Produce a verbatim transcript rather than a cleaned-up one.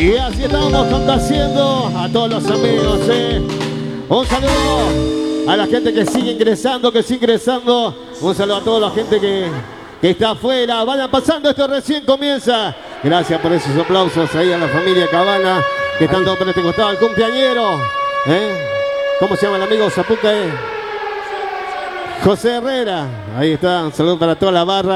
Y así estamos complaciendo a todos los amigos, ¿eh? Un saludo a la gente que sigue ingresando, que sigue ingresando. Un saludo a toda la gente que, que está afuera. Vayan pasando, esto recién comienza. Gracias por esos aplausos ahí a la familia Cabana, que están todos por este costado. El cumpleañero, ¿eh? ¿Cómo se llama el amigo Zapuca? Eh? José Herrera. Ahí está, un saludo para toda la barra.